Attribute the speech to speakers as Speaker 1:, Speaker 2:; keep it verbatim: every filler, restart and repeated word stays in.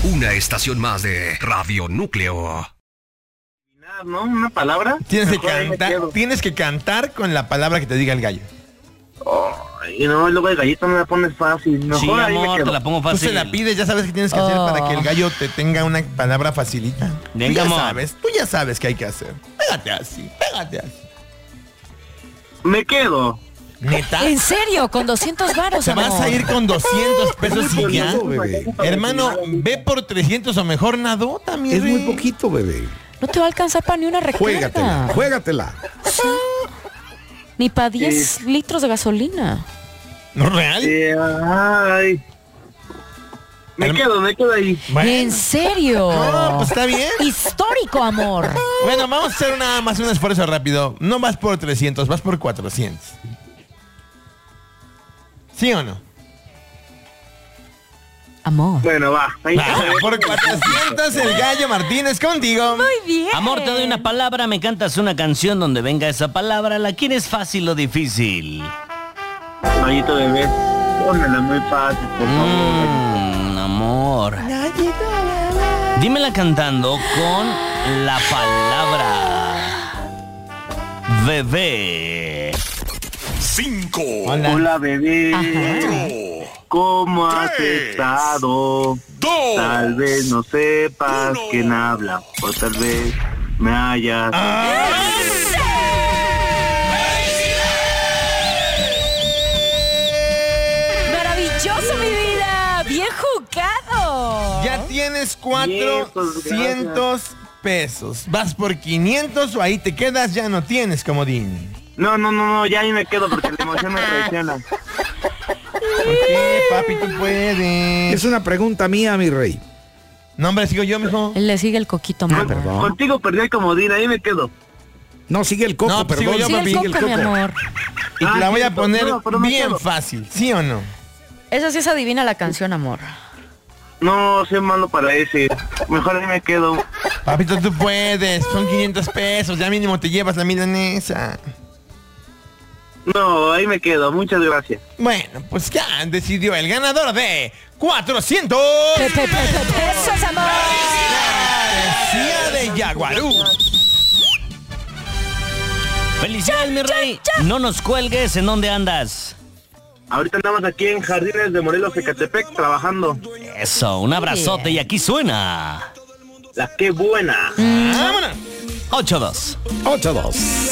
Speaker 1: Una estación más de Radio Núcleo.
Speaker 2: ¿No? ¿Una palabra?
Speaker 3: Tienes que cantar, tienes que cantar con la palabra que te diga el gallo.
Speaker 2: Oh, y no, luego el gallito no la pones fácil. Mejor
Speaker 4: Sí,
Speaker 2: ahí me
Speaker 4: amor,
Speaker 2: quedo.
Speaker 4: te la pongo
Speaker 3: Tú
Speaker 4: fácil.
Speaker 3: se la pides, ya sabes qué tienes que hacer
Speaker 5: Oh.
Speaker 3: para que el gallo te tenga una palabra facilita.
Speaker 4: Venga,
Speaker 3: tú ya
Speaker 4: amor.
Speaker 3: sabes, tú ya sabes qué hay que hacer. Pégate así, pégate así.
Speaker 2: Me quedo.
Speaker 3: ¿Neta?
Speaker 5: ¿En serio? Con doscientos varos,
Speaker 3: ¿Te vas
Speaker 5: amor.
Speaker 3: a ir con doscientos pesos y ya?
Speaker 6: poquito, bebé.
Speaker 3: Hermano, ve por trescientos o mejor nadota, mi
Speaker 6: Es
Speaker 3: rey.
Speaker 6: muy poquito, bebé.
Speaker 5: No te va a alcanzar para ni una recarga.
Speaker 6: Juégatela, juégatela.
Speaker 5: Ni para diez litros de gasolina.
Speaker 3: ¿No real?
Speaker 2: Eh, ay. Me
Speaker 3: Herma-
Speaker 2: quedo, me quedo ahí.
Speaker 3: Bueno.
Speaker 5: ¿En serio?
Speaker 3: No, pues está bien.
Speaker 5: Histórico, amor.
Speaker 3: Bueno, vamos a hacer nada más un esfuerzo rápido. No vas por trescientos, vas por cuatrocientos. ¿Sí o no?
Speaker 5: Amor.
Speaker 2: Bueno, va. Ahí
Speaker 3: Va, por cuatrocientos el gallo Martínez contigo.
Speaker 5: Muy bien.
Speaker 4: Amor, te doy una palabra, me cantas una canción donde venga esa palabra. ¿La quieres fácil o difícil?
Speaker 2: Gallito bebé, pónmela muy fácil, por favor.
Speaker 4: Mm, amor. Dímela cantando con la palabra bebé.
Speaker 1: Cinco.
Speaker 3: Hola.
Speaker 2: Hola bebé,
Speaker 1: Cuatro.
Speaker 2: ¿cómo has
Speaker 1: Tres.
Speaker 2: estado?
Speaker 1: Dos.
Speaker 2: Tal vez no sepas
Speaker 1: Uno.
Speaker 2: quién habla, o tal vez me hayas...
Speaker 5: Maravilloso, mi vida. Bien jugado.
Speaker 3: Ya tienes cuatrocientos pesos. Vas por quinientos o ahí te quedas, ya no tienes comodín.
Speaker 2: No, no, no, no, ya ahí me quedo porque la emoción me traiciona.
Speaker 3: ¿Por qué, papi, tú puedes?
Speaker 6: Es una pregunta mía, mi rey.
Speaker 3: No, hombre, sigo yo, mijo.
Speaker 5: Él le sigue el coquito, amor.
Speaker 6: perdón.
Speaker 2: Contigo perdí el comodín, ahí me quedo.
Speaker 6: No, sigue el coco,
Speaker 3: No, pues sigo
Speaker 6: perdón.
Speaker 3: yo,
Speaker 5: Sigue
Speaker 3: papi.
Speaker 5: el coca, mi amor.
Speaker 3: Y te la
Speaker 2: Ah,
Speaker 3: voy a
Speaker 2: cierto.
Speaker 3: poner
Speaker 2: No, pero me
Speaker 3: bien
Speaker 2: quedo.
Speaker 3: fácil, ¿sí o no?
Speaker 5: Esa sí es adivina la canción, amor.
Speaker 2: No, soy malo para ese. Mejor ahí me quedo.
Speaker 3: Papito, tú puedes. Son quinientos pesos. Ya mínimo te llevas la milanesa.
Speaker 2: No, ahí me quedo. Muchas gracias.
Speaker 3: Bueno, pues ya decidió el ganador de cuatrocientos.
Speaker 5: Pe, pe, pe, pe, pesos, amor.
Speaker 3: García de Yaguarú.
Speaker 4: Felicidades, mi rey. No nos cuelgues. ¿En dónde andas?
Speaker 2: Ahorita andamos aquí en Jardines de Morelos, Ecatepec, trabajando.
Speaker 4: Eso, un abrazote y aquí suena
Speaker 2: La que buena.
Speaker 3: Vámonos.
Speaker 4: ocho dos.
Speaker 6: ocho dos.